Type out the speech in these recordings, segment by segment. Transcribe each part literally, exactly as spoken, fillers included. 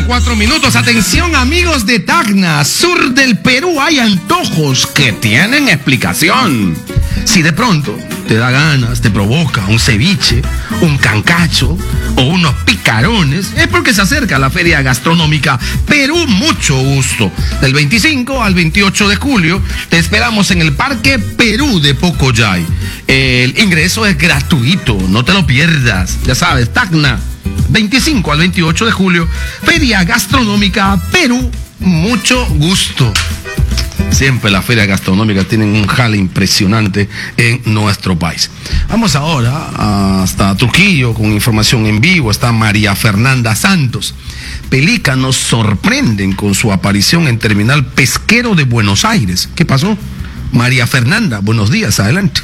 cuatro minutos. Atención, amigos de Tacna, sur del Perú, hay antojos que tienen explicación. Si de pronto te da ganas, te provoca un ceviche, un cancacho o unos picarones, es porque se acerca la Feria Gastronómica Perú Mucho Gusto. Del veinticinco al veintiocho de julio te esperamos en el Parque Perú de Pocoyay. El ingreso es gratuito, no te lo pierdas. Ya sabes, Tacna, veinticinco al veintiocho de julio, Feria Gastronómica Perú Mucho Gusto. Siempre las ferias gastronómicas tienen un jale impresionante en nuestro país. Vamos ahora hasta Trujillo con información en vivo. Está María Fernanda Santos. Pelícanos sorprenden con su aparición en Terminal Pesquero de Buenos Aires. ¿Qué pasó? María Fernanda, buenos días, adelante.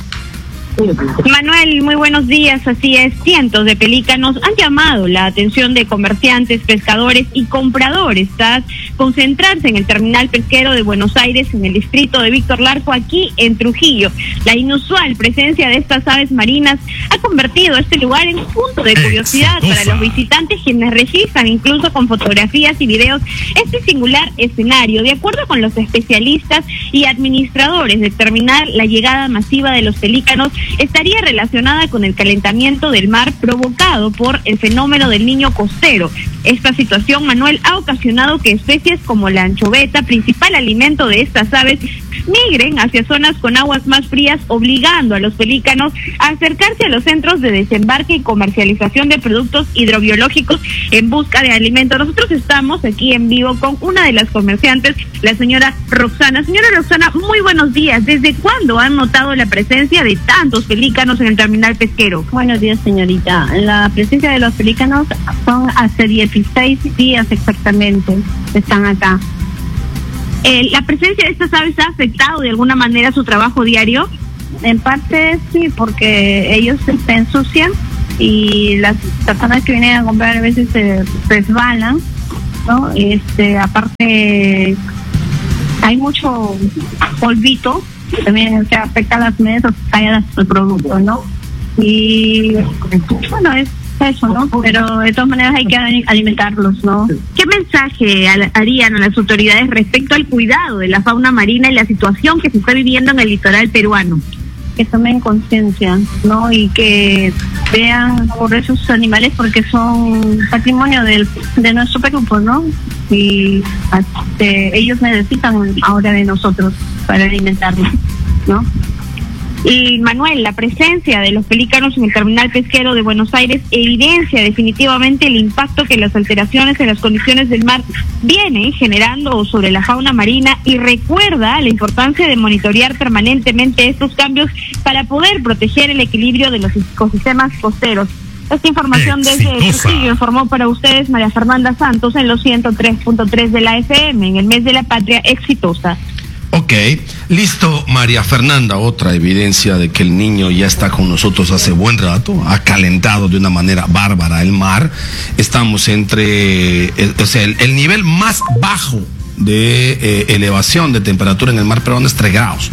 Manuel, muy buenos días. Así es, cientos de pelícanos han llamado la atención de comerciantes, pescadores y compradores tras concentrarse en el terminal pesquero de Buenos Aires, en el distrito de Víctor Larco, aquí en Trujillo. La inusual presencia de estas aves marinas ha convertido este lugar en un punto de curiosidad para los visitantes, quienes registran incluso con fotografías y videos este singular escenario. De acuerdo con los especialistas y administradores del terminal, la llegada masiva de los pelícanos estaría relacionada con el calentamiento del mar provocado por el fenómeno del Niño costero. Esta situación, Manuel, ha ocasionado que especies como la anchoveta, principal alimento de estas aves, migren hacia zonas con aguas más frías, obligando a los pelícanos a acercarse a los centros de desembarque y comercialización de productos hidrobiológicos en busca de alimento. Nosotros estamos aquí en vivo con una de las comerciantes, la señora Roxana. Señora Roxana, muy buenos días. ¿Desde cuándo han notado la presencia de tantos pelícanos en el terminal pesquero? Buenos días, señorita. La presencia de los pelícanos son hace dieciséis días exactamente, están acá. Eh, ¿La presencia de estas aves ha afectado de alguna manera su trabajo diario? En parte sí, porque ellos se ensucian y las personas que vienen a comprar a veces se resbalan, ¿no? Este, aparte hay mucho polvito, también se afecta a las mesas, cae el producto, ¿no? Y bueno, es eso, ¿no? Pero de todas maneras hay que alimentarlos, ¿no? ¿Qué mensaje harían a las autoridades respecto al cuidado de la fauna marina y la situación que se está viviendo en el litoral peruano? Que tomen conciencia, ¿no? Y que vean por esos animales, porque son patrimonio del, de nuestro Perú, ¿no? Y este, ellos necesitan ahora de nosotros para alimentarlos, ¿no? Y Manuel, la presencia de los pelícanos en el terminal pesquero de Buenos Aires evidencia definitivamente el impacto que las alteraciones en las condiciones del mar vienen generando sobre la fauna marina, y recuerda la importancia de monitorear permanentemente estos cambios para poder proteger el equilibrio de los ecosistemas costeros. Esta información Exitosa. Desde Trujillo informó para ustedes María Fernanda Santos en los ciento tres punto tres de la F M en el mes de la patria exitosa. Ok, listo, María Fernanda. Otra evidencia de que el Niño ya está con nosotros hace buen rato, ha calentado de una manera bárbara el mar. Estamos entre, el, o sea, el, el nivel más bajo de eh, elevación de temperatura en el mar peruano es tres grados.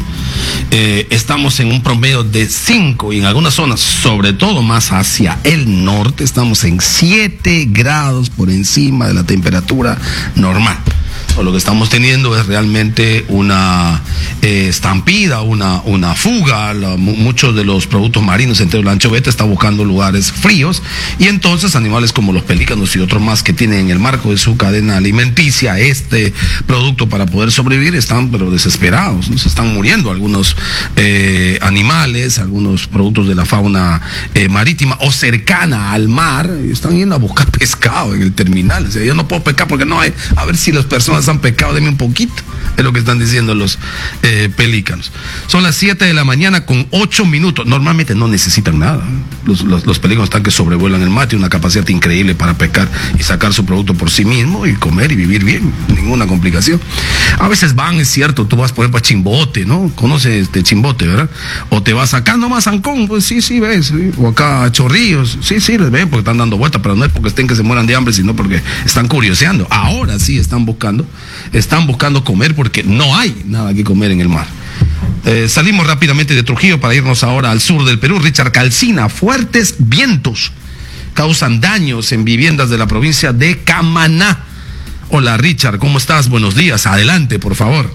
Eh, estamos en un promedio de cinco y en algunas zonas, sobre todo más hacia el norte, estamos en siete grados por encima de la temperatura normal. O lo que estamos teniendo es realmente una eh, estampida, una, una fuga. La, muchos de los productos marinos, entre la anchoveta, están buscando lugares fríos, y entonces animales como los pelícanos y otros más que tienen en el marco de su cadena alimenticia este producto para poder sobrevivir están pero desesperados, ¿no? Se están muriendo algunos eh, animales, algunos productos de la fauna eh, marítima o cercana al mar, y están yendo a buscar pescado en el terminal. O sea, yo no puedo pescar porque no hay, a ver si las personas han pescado, denme un poquito, es lo que están diciendo los eh, pelícanos. Son las siete de la mañana con ocho minutos. Normalmente no necesitan nada. Los, los, los pelícanos están que sobrevuelan el mar, tienen una capacidad increíble para pescar y sacar su producto por sí mismo y comer y vivir bien, ninguna complicación. A veces van, es cierto, tú vas por ejemplo a Chimbote, ¿no? Conoces este Chimbote, ¿verdad? O te vas acá nomás a Ancón, pues sí, sí ves, ¿sí? O acá a Chorrillos, sí, sí, les ven porque están dando vueltas, pero no es porque estén que se mueran de hambre, sino porque están curioseando. Ahora sí están buscando, están buscando comer porque no hay nada que comer en el mar. Eh, salimos rápidamente de Trujillo para irnos ahora al sur del Perú. Richard Calcina, fuertes vientos causan daños en viviendas de la provincia de Camaná. Hola Richard, ¿cómo estás? Buenos días, adelante por favor.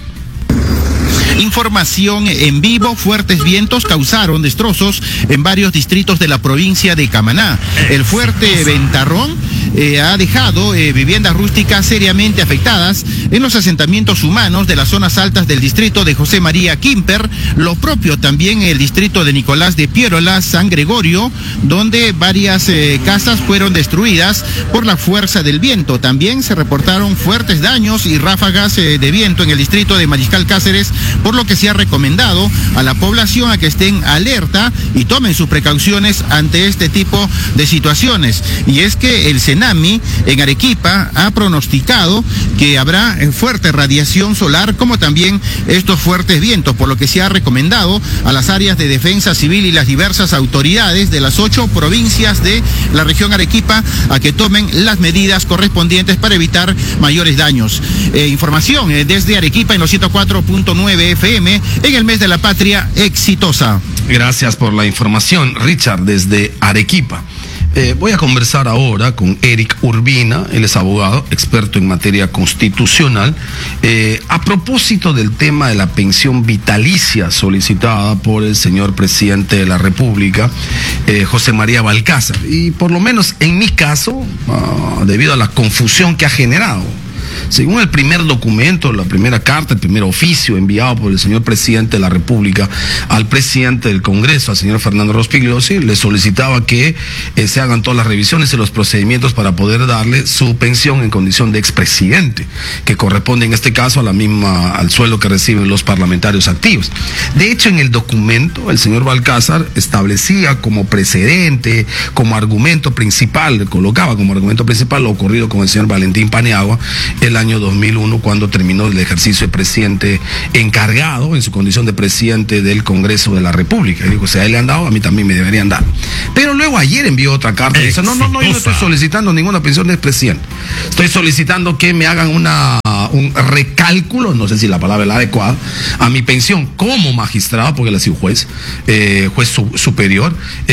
Información en vivo, fuertes vientos causaron destrozos en varios distritos de la provincia de Camaná. El fuerte ventarrón eh, ha dejado eh, viviendas rústicas seriamente afectadas en los asentamientos humanos de las zonas altas del distrito de José María Quimper, lo propio también en el distrito de Nicolás de Piérola, San Gregorio, donde varias eh, casas fueron destruidas por la fuerza del viento. También se reportaron fuertes daños y ráfagas eh, de viento en el distrito de Mariscal Cáceres, por lo que se ha recomendado a la población a que estén alerta y tomen sus precauciones ante este tipo de situaciones. Y es que el Senami en Arequipa ha pronosticado que habrá fuerte radiación solar, como también estos fuertes vientos, por lo que se ha recomendado a las áreas de defensa civil y las diversas autoridades de las ocho provincias de la región Arequipa a que tomen las medidas correspondientes para evitar mayores daños. Eh, información eh, desde Arequipa en los ciento cuatro punto nueve F M en el mes de la patria exitosa. Gracias por la información, Richard, desde Arequipa. Eh, voy a conversar ahora con Eric Urbina, él es abogado, experto en materia constitucional, eh, a propósito del tema de la pensión vitalicia solicitada por el señor presidente de la República, eh, José María Balcázar. Y por lo menos en mi caso, uh, debido a la confusión que ha generado, según el primer documento, la primera carta, el primer oficio enviado por el señor presidente de la República al presidente del Congreso, al señor Fernando Rospigliosi, le solicitaba que eh, se hagan todas las revisiones y los procedimientos para poder darle su pensión en condición de expresidente, que corresponde en este caso a la misma, al sueldo que reciben los parlamentarios activos. De hecho, en el documento, el señor Balcázar establecía como precedente, como argumento principal, colocaba como argumento principal lo ocurrido con el señor Valentín Paniagua el año dos mil uno, cuando terminó el ejercicio de presidente encargado en su condición de presidente del Congreso de la República. Y dijo, si a él le han dado, a mí también me deberían dar. Pero luego ayer envió otra carta y dice, no, no, no, yo no estoy solicitando ninguna pensión de presidente. Estoy solicitando que me hagan una un recálculo, no sé si la palabra es la adecuada, a mi pensión como magistrado, porque él ha sido juez, eh, juez su, superior,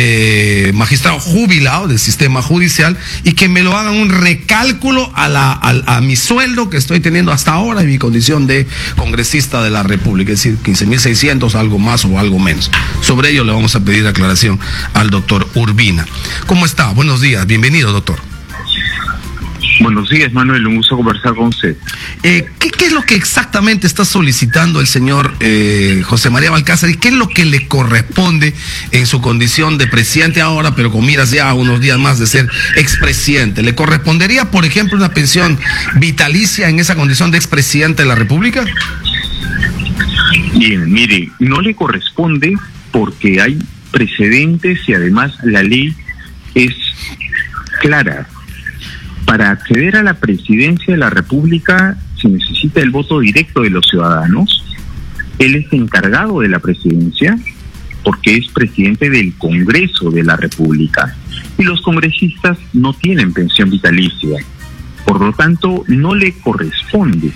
eh, magistrado jubilado del sistema judicial, y que me lo hagan un recálculo a, la, a, a mi sueldo que estoy teniendo hasta ahora en mi condición de congresista de la República, es decir, quince mil seiscientos, algo más o algo menos. Sobre ello le vamos a pedir aclaración al doctor Urbina. ¿Cómo está? Buenos días, bienvenido, doctor. Buenos días, Manuel, un gusto conversar con usted. Eh, ¿qué, ¿Qué es lo que exactamente está solicitando el señor eh, José María Balcázar y qué es lo que le corresponde en su condición de presidente ahora, pero con miras ya a unos días más de ser expresidente? ¿Le correspondería, por ejemplo, una pensión vitalicia en esa condición de expresidente de la República? Bien, mire, no le corresponde porque hay precedentes y además la ley es clara. Para acceder a la presidencia de la República se necesita el voto directo de los ciudadanos. Él es encargado de la presidencia porque es presidente del Congreso de la República. Y los congresistas no tienen pensión vitalicia. Por lo tanto, no le corresponde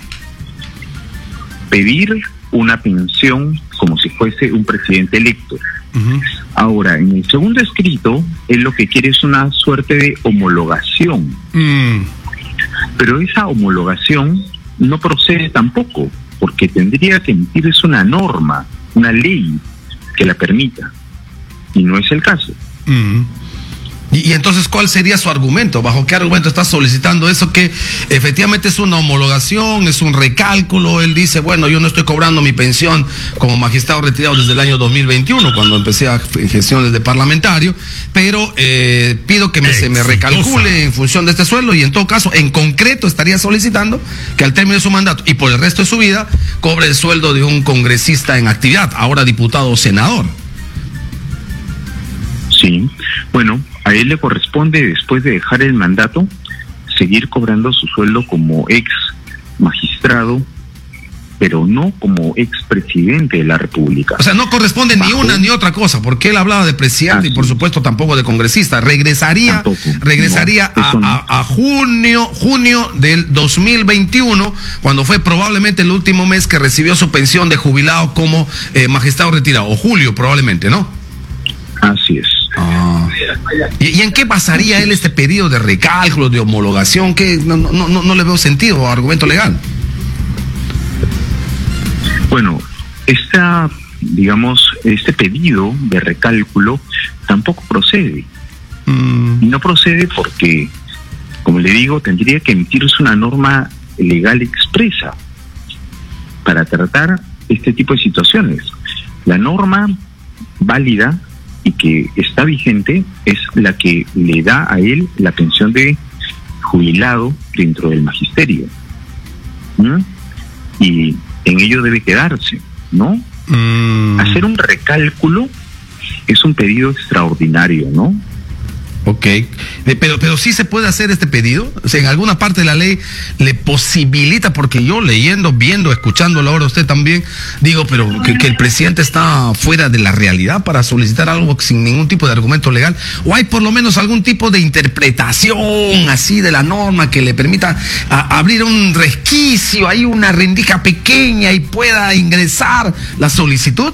pedir una pensión como si fuese un presidente electo. Uh-huh. Ahora, en el segundo escrito, él lo que quiere es una suerte de homologación. Mm. Pero esa homologación no procede tampoco, porque tendría que emitirse una norma, una ley que la permita. Y no es el caso. Mm. Y, y entonces, ¿cuál sería su argumento? ¿Bajo qué argumento está solicitando eso? Que efectivamente es una homologación, es un recálculo. Él dice, bueno, yo no estoy cobrando mi pensión como magistrado retirado desde el año dos mil veintiuno, cuando empecé a gestiones de parlamentario, pero eh, pido que me, se me recalcule en función de este sueldo, y en todo caso, en concreto, estaría solicitando que al término de su mandato y por el resto de su vida, cobre el sueldo de un congresista en actividad, ahora diputado o senador. Sí, bueno, a él le corresponde, después de dejar el mandato, seguir cobrando su sueldo como ex magistrado, pero no como expresidente de la República. O sea, no corresponde Bajo. ni una ni otra cosa, porque él hablaba de presidente ah, y por sí. supuesto tampoco de congresista. Regresaría, tampoco. regresaría no, a, no. a, a junio, junio del dos mil veintiuno, cuando fue probablemente el último mes que recibió su pensión de jubilado como eh, magistrado retirado, o julio probablemente, ¿no? Así es. Ah. ¿Y, ¿Y en qué basaría él este pedido de recálculo, de homologación? Que no, no, no, no le veo sentido o argumento legal. Bueno, esta, digamos, este pedido de recálculo tampoco procede. Mm. Y no procede porque, como le digo, tendría que emitirse una norma legal expresa para tratar este tipo de situaciones. La norma válida y que está vigente es la que le da a él la pensión de jubilado dentro del magisterio. ¿Mm? Y en ello debe quedarse, ¿no? Mm. Hacer un recálculo es un pedido extraordinario, ¿no? Ok, pero, pero sí se puede hacer este pedido, o sea, en alguna parte de la ley le posibilita, porque yo leyendo, viendo, escuchándolo ahora usted también, digo, pero que, que el presidente está fuera de la realidad para solicitar algo sin ningún tipo de argumento legal, o hay por lo menos algún tipo de interpretación así de la norma que le permita a, abrir un resquicio, hay una rendija pequeña y pueda ingresar la solicitud.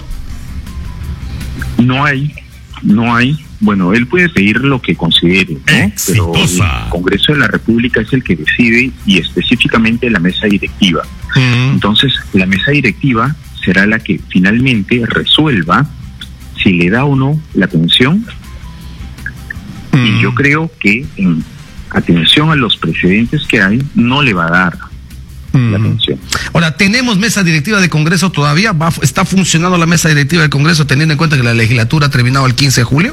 No hay, no hay. Bueno, él puede pedir lo que considere, ¿no? Pero el Congreso de la República es el que decide, y específicamente la mesa directiva. Mm. Entonces, la mesa directiva será la que finalmente resuelva si le da o no la pensión. Mm. Y yo creo que, en atención a los precedentes que hay, no le va a dar mm. la pensión. Ahora, ¿tenemos mesa directiva de Congreso todavía? ¿Va, ¿Está funcionando la mesa directiva del Congreso teniendo en cuenta que la legislatura ha terminado el quince de julio?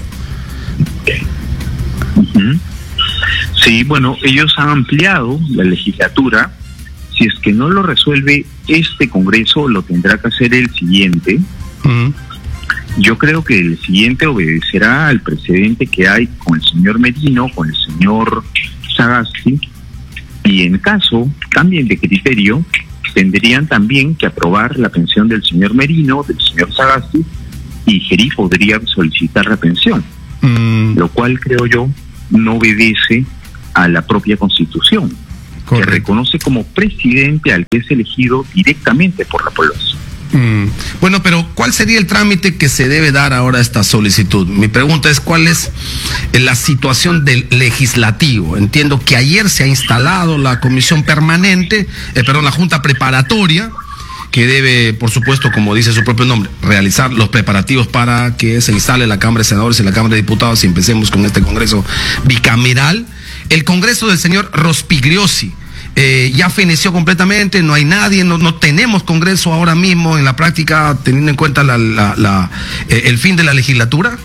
Uh-huh. Sí, bueno, ellos han ampliado la legislatura. Si es que no lo resuelve este Congreso, lo tendrá que hacer el siguiente. Uh-huh. Yo creo que el siguiente obedecerá al precedente que hay con el señor Merino, con el señor Sagasti, y en caso cambien de criterio, tendrían también que aprobar la pensión del señor Merino, del señor Sagasti, y Gerí podría solicitar la pensión. Mm. Lo cual, creo yo, no obedece a la propia Constitución. Correcto. Que reconoce como presidente al que es elegido directamente por la población. Mm. Bueno, pero ¿cuál sería el trámite que se debe dar ahora a esta solicitud? Mi pregunta es, ¿cuál es la situación del legislativo? Entiendo que ayer se ha instalado la comisión permanente, eh, perdón, la junta preparatoria, que debe, por supuesto, como dice su propio nombre, realizar los preparativos para que se instale la Cámara de Senadores y la Cámara de Diputados y empecemos con este Congreso bicameral. El Congreso del señor Rospigliosi eh, ya feneció completamente, no hay nadie, no, no tenemos Congreso ahora mismo en la práctica, teniendo en cuenta la, la, la, eh, el fin de la legislatura.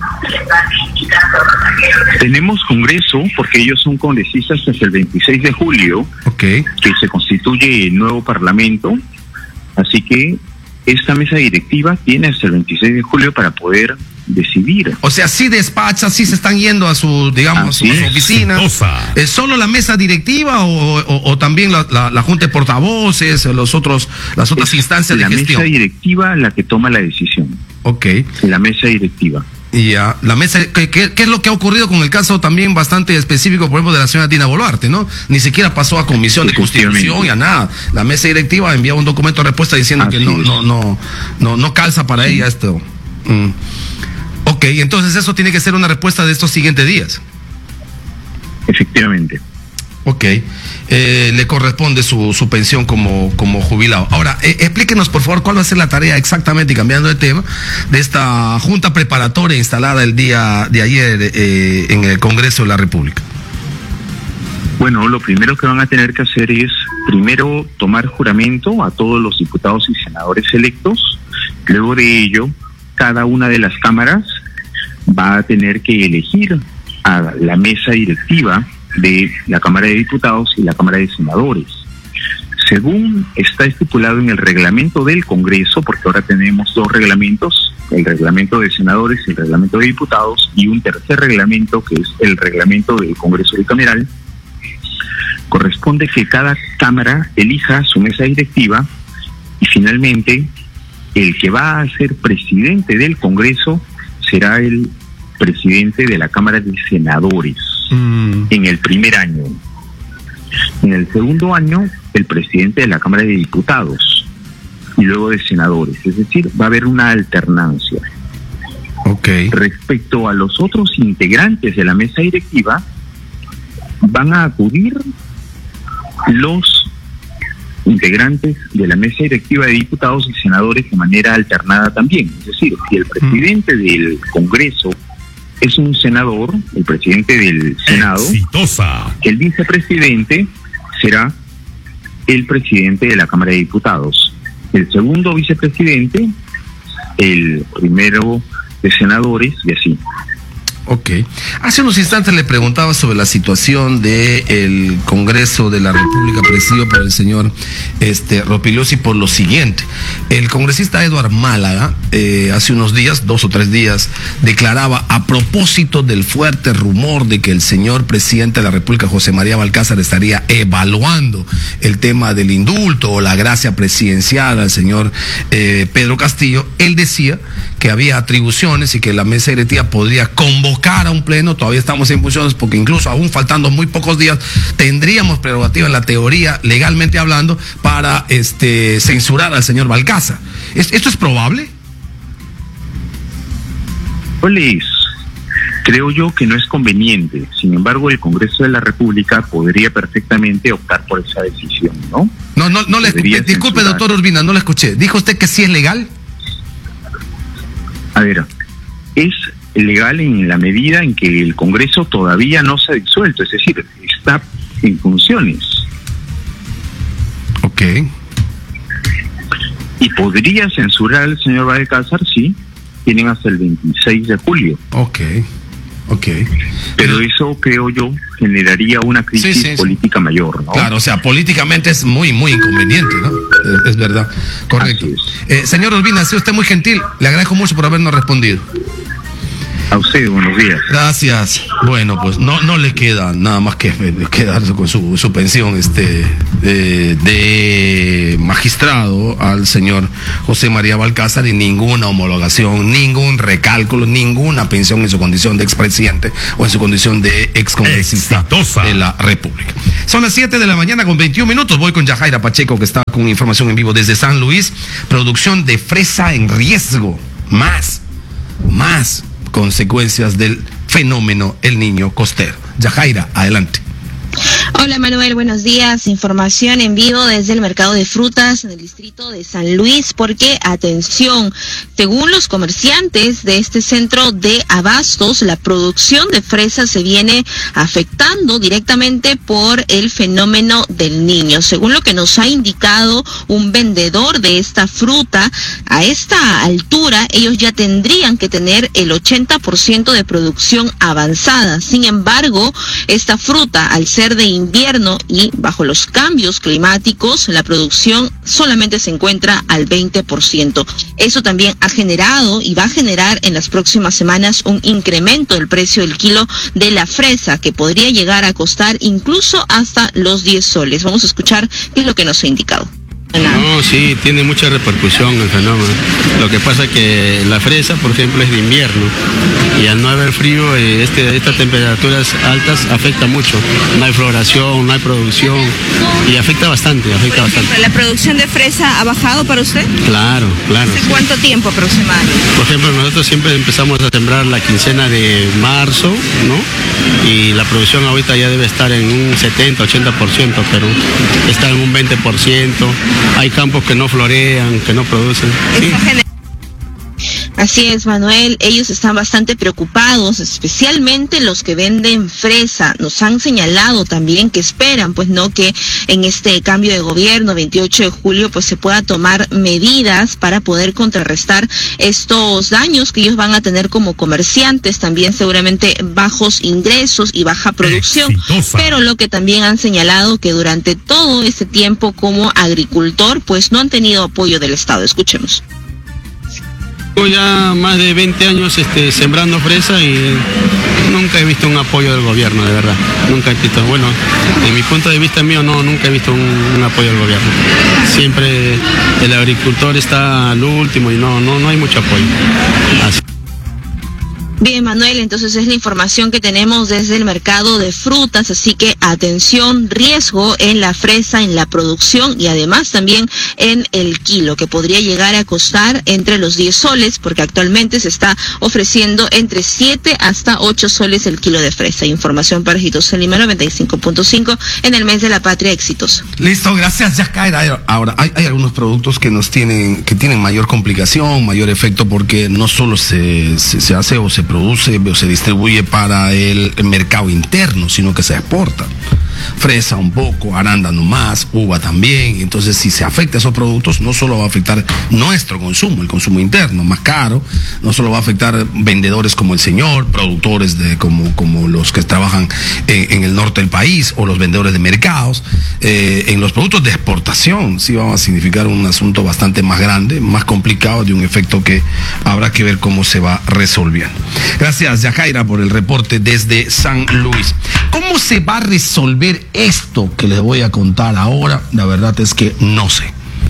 Tenemos Congreso porque ellos son congresistas hasta el veintiséis de julio, okay, que se constituye el nuevo Parlamento. Así que esta mesa directiva tiene hasta el veintiséis de julio para poder decidir. O sea, sí despacha, sí se están yendo a su, digamos, su, su oficina. ¿Es solo la mesa directiva o, o, o también la, la, la junta de portavoces, los otros, las otras es instancias de gestión? La mesa directiva la que toma la decisión. Ok. La mesa directiva. Y ya, la mesa, ¿qué, qué, ¿qué es lo que ha ocurrido con el caso también bastante específico, por ejemplo, de la señora Dina Boluarte, ¿no? Ni siquiera pasó a comisión de constitución y a nada. La mesa directiva envió un documento de respuesta diciendo Así que no, no, no, no, no calza para sí. ella esto. Mm. Ok, entonces eso tiene que ser una respuesta de estos siguientes días. Efectivamente. Ok, eh, le corresponde su, su pensión como, como jubilado. Ahora, eh, explíquenos por favor cuál va a ser la tarea exactamente, y cambiando de tema, de esta junta preparatoria instalada el día de ayer eh, en el Congreso de la República. Bueno, lo primero que van a tener que hacer es, primero, tomar juramento a todos los diputados y senadores electos. Luego de ello, cada una de las cámaras va a tener que elegir a la mesa directiva de la Cámara de Diputados y la Cámara de Senadores. Según está estipulado en el reglamento del Congreso, porque ahora tenemos dos reglamentos, el reglamento de senadores y el reglamento de diputados, y un tercer reglamento que es el reglamento del Congreso bicameral, corresponde que cada Cámara elija su mesa directiva y finalmente el que va a ser presidente del Congreso será el presidente de la Cámara de Senadores. Mm. En el primer año. En el segundo año, el presidente de la Cámara de Diputados y luego de senadores. Es decir, va a haber una alternancia. Okay. Respecto a los otros integrantes de la mesa directiva, van a acudir los integrantes de la mesa directiva de diputados y senadores de manera alternada también. Es decir, si el presidente del Congreso es un senador, el presidente del Senado, exitosa, el vicepresidente será el presidente de la Cámara de Diputados. El segundo vicepresidente, el primero de senadores y así. Ok. Hace unos instantes le preguntaba sobre la situación del Congreso de la República presidido por el señor este, Ropigliosi por lo siguiente. El congresista Eduard Málaga, eh, hace unos días, dos o tres días, declaraba a propósito del fuerte rumor de que el señor presidente de la República, José María Balcázar, estaría evaluando el tema del indulto o la gracia presidencial al señor eh, Pedro Castillo. Él decía que había atribuciones y que la mesa directiva podría convocar a un pleno. Todavía estamos en funciones porque incluso aún faltando muy pocos días tendríamos prerrogativa en la teoría, legalmente hablando, para este censurar al señor Balcázar. ¿Esto es probable? Pues creo yo que no es conveniente. Sin embargo, el Congreso de la República podría perfectamente optar por esa decisión, ¿no? No, no, no le escuché. Disculpe, doctor Urbina, no le escuché. ¿Dijo usted que sí es legal? A ver, es legal en la medida en que el Congreso todavía no se ha disuelto, es decir, está en funciones. Ok. Y podría censurar al señor Balcázar, sí, tienen hasta el veintiséis de julio. Ok, ok. Pero eso, creo yo, generaría una crisis sí, sí, política sí. mayor, ¿no? Claro, o sea, políticamente es muy, muy inconveniente, ¿no? Es, es verdad, correcto. Eh, señor Urbina, ha sido usted muy gentil, le agradezco mucho por habernos respondido. A usted, buenos días. Gracias. Bueno, pues no no le queda nada más que quedarse con su, su pensión este de, de magistrado al señor José María Balcázar y ninguna homologación, ningún recálculo, ninguna pensión en su condición de expresidente o en su condición de excongresista de la República. Son las siete de la mañana con veintiún minutos. Voy con Yajaira Pacheco, que está con información en vivo desde San Luis. Producción de fresa en riesgo. Más, más. consecuencias del fenómeno El Niño Costero. Yajaira, adelante. Hola Manuel, buenos días. Información en vivo desde el mercado de frutas en el distrito de San Luis, porque, atención, según los comerciantes de este centro de abastos, la producción de fresas se viene afectando directamente por el fenómeno del Niño. Según lo que nos ha indicado un vendedor de esta fruta, a esta altura ellos ya tendrían que tener el ochenta por ciento de producción avanzada. Sin embargo, esta fruta, al ser de invierno y bajo los cambios climáticos, la producción solamente se encuentra al veinte por ciento. Eso también ha generado y va a generar en las próximas semanas un incremento del precio del kilo de la fresa, que podría llegar a costar incluso hasta los diez soles. Vamos a escuchar qué es lo que nos ha indicado. No, sí, tiene mucha repercusión el fenómeno. Lo que pasa es que la fresa, por ejemplo, es de invierno y al no haber frío, este, estas temperaturas altas afecta mucho. No hay floración, no hay producción y afecta bastante, afecta bastante. ¿La producción de fresa ha bajado para usted? Claro, claro. ¿Hace cuánto tiempo aproximadamente? Por ejemplo, nosotros siempre empezamos a sembrar la quincena de marzo, ¿no? Y la producción ahorita ya debe estar en un setenta, ochenta por ciento, pero está en un veinte por ciento. Hay campos que no florean, que no producen. Sí. Así es, Manuel, ellos están bastante preocupados, especialmente los que venden fresa. Nos han señalado también que esperan, pues no, que en este cambio de gobierno, veintiocho de julio, pues se pueda tomar medidas para poder contrarrestar estos daños que ellos van a tener como comerciantes, también seguramente bajos ingresos y baja producción. Exitosa. Pero lo que también han señalado que durante todo ese tiempo como agricultor, pues no han tenido apoyo del Estado. Escuchemos. Ya más de veinte años este, sembrando fresa y nunca he visto un apoyo del gobierno, de verdad. Nunca he visto, bueno, de mi punto de vista mío, no, nunca he visto un, un apoyo del gobierno. Siempre el agricultor está al último y no, no, no hay mucho apoyo. Así. Bien, Manuel, entonces es la información que tenemos desde el mercado de frutas, así que atención, riesgo en la fresa, en la producción y además también en el kilo, que podría llegar a costar entre los diez soles, porque actualmente se está ofreciendo entre siete hasta ocho soles el kilo de fresa. Información para Exitosa Lima noventa y cinco punto cinco en el mes de la patria exitosa. Listo, gracias, Yajaira. Ahora, hay, hay algunos productos que nos tienen, que tienen mayor complicación, mayor efecto, porque no solo se, se, se hace o se produce o se distribuye para el mercado interno, sino que se exporta. Fresa un poco, arándano más, uva también. Entonces, si se afecta a esos productos, no solo va a afectar nuestro consumo, el consumo interno más caro, no solo va a afectar vendedores como el señor, productores de como, como los que trabajan en, en el norte del país o los vendedores de mercados. Eh, en los productos de exportación sí va a significar un asunto bastante más grande, más complicado, de un efecto que habrá que ver cómo se va resolviendo. Gracias, Yajaira, por el reporte desde San Luis. ¿Cómo se va a resolver esto que les voy a contar ahora? La verdad es que no sé.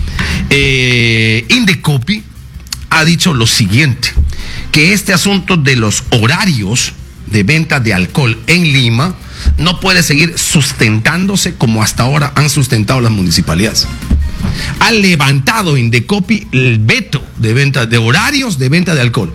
Eh, Indecopi ha dicho lo siguiente, que este asunto de los horarios de venta de alcohol en Lima no puede seguir sustentándose como hasta ahora han sustentado las municipalidades. Ha levantado Indecopi el veto de venta de horarios de venta de alcohol.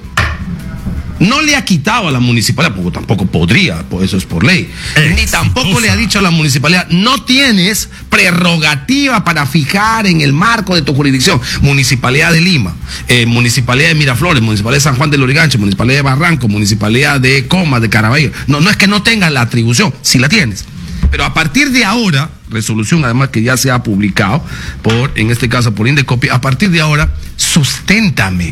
No le ha quitado a la municipalidad, porque tampoco podría, por eso es por ley. Exitosa. Ni tampoco le ha dicho a la municipalidad, no tienes prerrogativa para fijar en el marco de tu jurisdicción. Municipalidad de Lima, eh, Municipalidad de Miraflores, Municipalidad de San Juan del Lurigancho, Municipalidad de Barranco, Municipalidad de Comas, de Caraballo. No, no es que no tengas la atribución, sí la tienes. Pero a partir de ahora, resolución además que ya se ha publicado, por, en este caso por Indecopi, a partir de ahora, susténtame.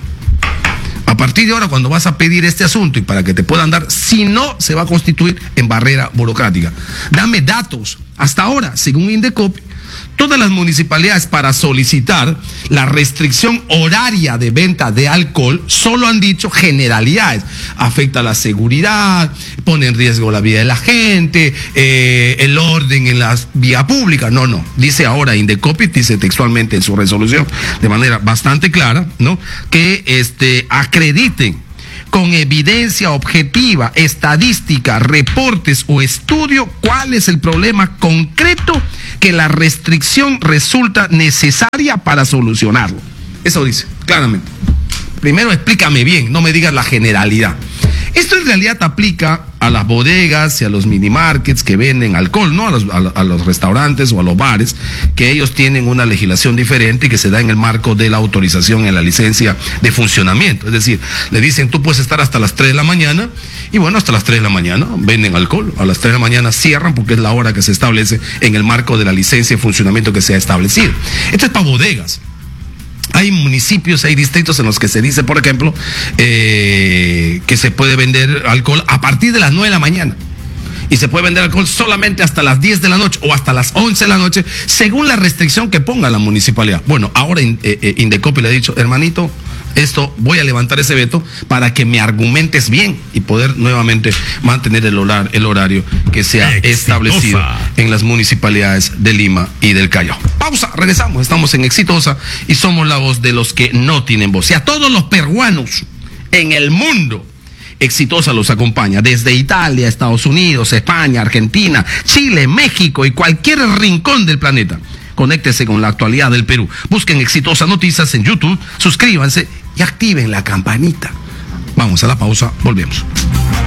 A partir de ahora, cuando vas a pedir este asunto y para que te puedan dar, si no, se va a constituir en barrera burocrática. Dame datos. Hasta ahora, según Indecopi, todas las municipalidades para solicitar la restricción horaria de venta de alcohol solo han dicho generalidades. Afecta la seguridad, pone en riesgo la vida de la gente, eh, el orden en las vías públicas. No, no. Dice ahora Indecopi, dice textualmente en su resolución, de manera bastante clara, ¿no?, que este, acrediten con evidencia objetiva, estadística, reportes o estudio cuál es el problema concreto que la restricción resulta necesaria para solucionarlo. Eso dice, claramente. Primero explícame bien, no me digas la generalidad. Esto en realidad aplica a las bodegas y a los mini markets que venden alcohol, no a los, a, a los restaurantes o a los bares, que ellos tienen una legislación diferente y que se da en el marco de la autorización en la licencia de funcionamiento. Es decir, le dicen, tú puedes estar hasta las tres de la mañana, y bueno, hasta las tres de la mañana venden alcohol, a las tres de la mañana cierran porque es la hora que se establece en el marco de la licencia de funcionamiento que se ha establecido. Esto es para bodegas. Hay municipios, hay distritos en los que se dice, por ejemplo, eh, que se puede vender alcohol a partir de las nueve de la mañana. Y se puede vender alcohol solamente hasta las diez de la noche o hasta las once de la noche, según la restricción que ponga la municipalidad. Bueno, ahora eh, eh, Indecopi le ha dicho, hermanito, esto voy a levantar ese veto para que me argumentes bien y poder nuevamente mantener el, horar, el horario que se ha Exitosa. establecido en las municipalidades de Lima y del Callao. Pausa, regresamos, estamos en Exitosa y somos la voz de los que no tienen voz. Y a todos los peruanos en el mundo, Exitosa los acompaña desde Italia, Estados Unidos, España, Argentina, Chile, México y cualquier rincón del planeta. Conéctese con la actualidad del Perú. Busquen Exitosa Noticias en YouTube, suscríbanse y activen la campanita. Vamos a la pausa, volvemos.